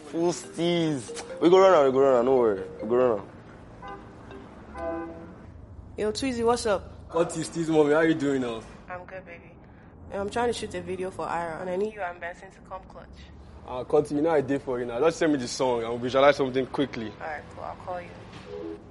Full steez. We go run now, no worry. We go run now. Yo, Tweezy, what's up? What is this, mommy? How you doing now? I'm good, baby. I'm trying to shoot a video for Ira, and I need you and Benson to come clutch. Conti, you know I did for you now. Just send me the song and we'll visualize something quickly. Alright, cool. I'll call you.